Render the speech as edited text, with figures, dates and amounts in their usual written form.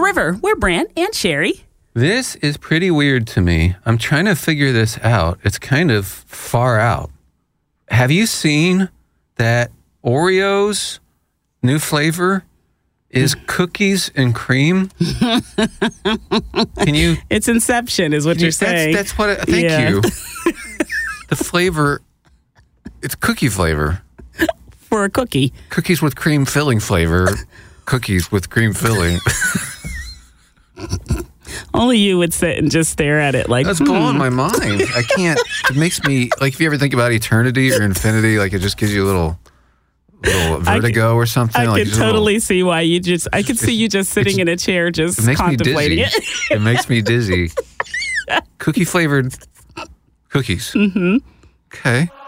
River. We're Brant and Sherry. This is pretty weird to me. I'm trying to figure this out. It's kind of far out. Have you seen that Oreos new flavor is cookies and cream? Can you? It's Inception, is what you're saying. That's what. Thank you. The flavor, it's cookie flavor. For a cookie. Cookies with cream filling flavor. Cookies with cream filling. Only you would sit and just stare at it like, That's blowing my mind. I can't. It makes me, like, if you ever think about eternity or infinity, like, it just gives you a little vertigo or something. I like can totally see why you just, I could see you just sitting in a chair just contemplating it. It makes me dizzy. Cookie flavored cookies. Mm-hmm. Okay.